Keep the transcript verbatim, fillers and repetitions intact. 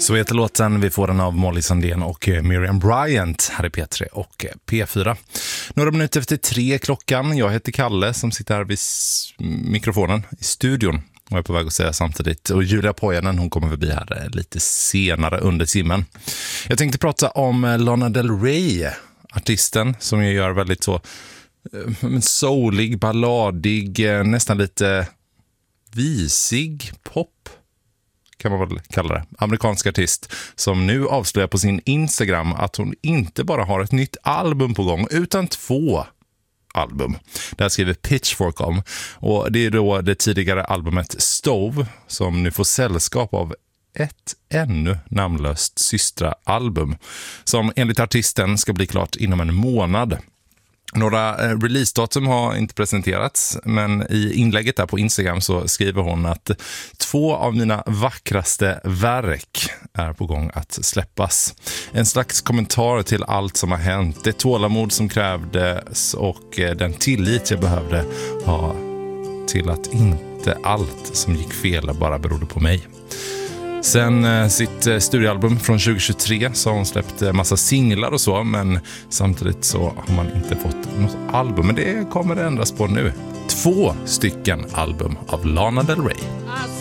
Så heter låten. Vi får den av Molly Sandén och Miriam Bryant här i P tre och P fyra. Några minuter efter tre klockan. Jag heter Kalle som sitter här vid mikrofonen i studion och jag är på väg att säga samtidigt. Och Julia Pojanen, hon kommer förbi här lite senare under timmen. Jag tänkte prata om Lana Del Rey, artisten som ju gör väldigt så soulig, balladig, nästan lite visig pop kan man väl kalla det. Amerikansk artist som nu avslöjar på sin Instagram att hon inte bara har ett nytt album på gång utan två album. Det här skriver Pitchfork om. Och det är då det tidigare albumet Stove som nu får sällskap av ett ännu namnlöst systraalbum som enligt artisten ska bli klart inom en månad. Några eh, releasedatum har inte presenterats, men i inlägget där på Instagram så skriver hon att två av mina vackraste verk är på gång att släppas. En slags kommentar till allt som har hänt, det tålamod som krävdes och eh, den tillit jag behövde ha till att inte allt som gick fel bara berodde på mig. Sen eh, sitt eh, studioalbum från tjugo tjugotre så har hon släppt eh, massa singlar och så, men samtidigt så har man inte fått något album. Men det kommer det ändras på nu. Två stycken album av Lana Del Rey.